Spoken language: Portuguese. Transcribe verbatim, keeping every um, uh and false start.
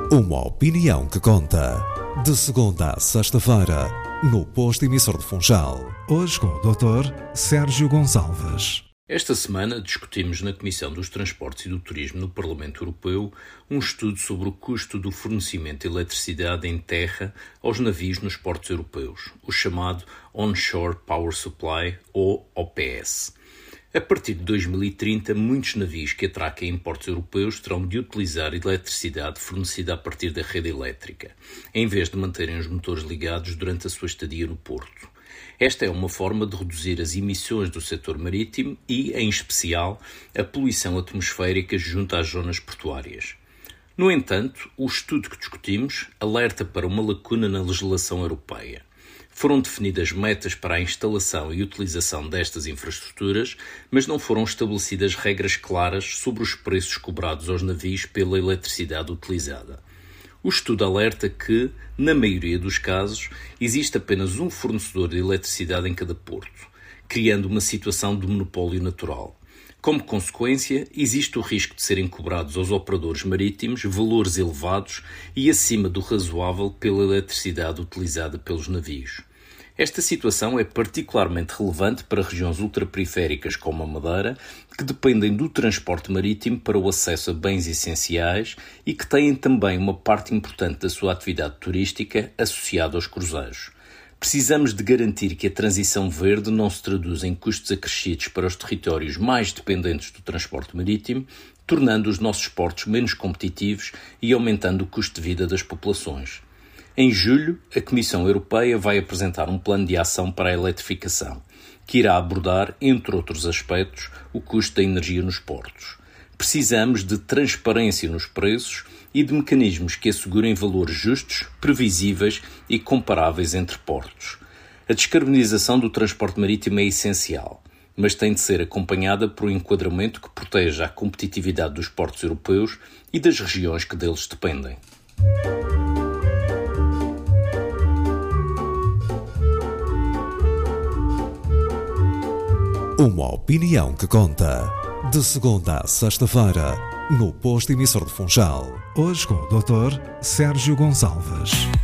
Uma opinião que conta. De segunda a sexta-feira, no Posto Emissor de Funchal. Hoje com o doutor Sérgio Gonçalves. Esta semana discutimos na Comissão dos Transportes e do Turismo no Parlamento Europeu um estudo sobre o custo do fornecimento de eletricidade em terra aos navios nos portos europeus, o chamado Onshore Power Supply, ou O P S. A partir de dois mil e trinta, muitos navios que atraquem em portos europeus terão de utilizar eletricidade fornecida a partir da rede elétrica, em vez de manterem os motores ligados durante a sua estadia no porto. Esta é uma forma de reduzir as emissões do setor marítimo e, em especial, a poluição atmosférica junto às zonas portuárias. No entanto, o estudo que discutimos alerta para uma lacuna na legislação europeia. Foram definidas metas para a instalação e utilização destas infraestruturas, mas não foram estabelecidas regras claras sobre os preços cobrados aos navios pela eletricidade utilizada. O estudo alerta que, na maioria dos casos, existe apenas um fornecedor de eletricidade em cada porto, criando uma situação de monopólio natural. Como consequência, existe o risco de serem cobrados aos operadores marítimos valores elevados e acima do razoável pela eletricidade utilizada pelos navios. Esta situação é particularmente relevante para regiões ultraperiféricas como a Madeira, que dependem do transporte marítimo para o acesso a bens essenciais e que têm também uma parte importante da sua atividade turística associada aos cruzeiros. Precisamos de garantir que a transição verde não se traduz em custos acrescidos para os territórios mais dependentes do transporte marítimo, tornando os nossos portos menos competitivos e aumentando o custo de vida das populações. Em julho, a Comissão Europeia vai apresentar um plano de ação para a eletrificação, que irá abordar, entre outros aspectos, o custo da energia nos portos. Precisamos de transparência nos preços e de mecanismos que assegurem valores justos, previsíveis e comparáveis entre portos. A descarbonização do transporte marítimo é essencial, mas tem de ser acompanhada por um enquadramento que proteja a competitividade dos portos europeus e das regiões que deles dependem. Uma opinião que conta. De segunda a sexta-feira, no Posto Emissor de Funchal. Hoje com o doutor Sérgio Gonçalves.